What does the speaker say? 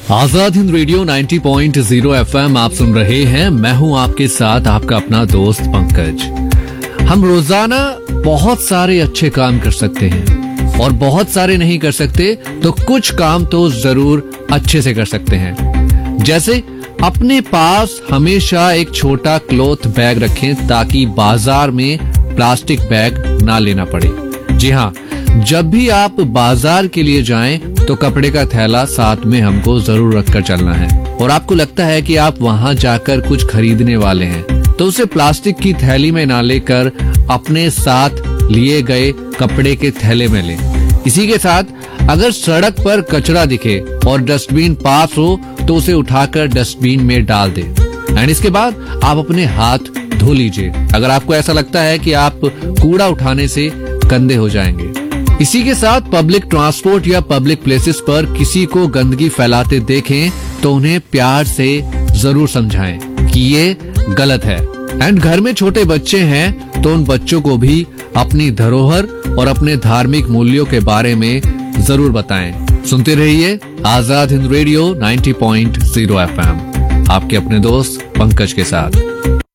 Azad Hind radio 90.0 FM आप सुन रहे हैं। मैं हूं आपके साथ आपका अपना दोस्त पंकज। हम रोजाना बहुत सारे अच्छे काम कर सकते हैं और बहुत सारे नहीं कर सकते, तो कुछ काम तो जरूर अच्छे से कर सकते हैं। जैसे अपने पास हमेशा एक छोटा क्लॉथ बैग रखें ताकि बाजार में प्लास्टिक बैग ना लेना पड़े। जी हाँ, जब भी आप बाजार के लिए जाएं तो कपड़े का थैला साथ में हमको जरूर रखकर चलना है। और आपको लगता है कि आप वहां जाकर कुछ खरीदने वाले हैं तो उसे प्लास्टिक की थैली में ना लेकर अपने साथ लिए गए कपड़े के थैले में लें। इसी के साथ अगर सड़क पर कचरा दिखे और डस्टबिन पास हो तो उसे उठाकर डस्टबिन में डाल दें। एंड इसके बाद आप अपने हाथ धो लीजिए अगर आपको ऐसा लगता है कि आप कूड़ा उठाने से गंदे हो जाएंगे। इसी के साथ पब्लिक ट्रांसपोर्ट या पब्लिक प्लेसेस पर किसी को गंदगी फैलाते देखें तो उन्हें प्यार से जरूर समझाएं कि ये गलत है। एंड घर में छोटे बच्चे हैं तो उन बच्चों को भी अपनी धरोहर और अपने धार्मिक मूल्यों के बारे में जरूर बताएं। सुनते रहिए आजाद हिंद रेडियो 90.0 FM, आपके अपने दोस्त पंकज के साथ।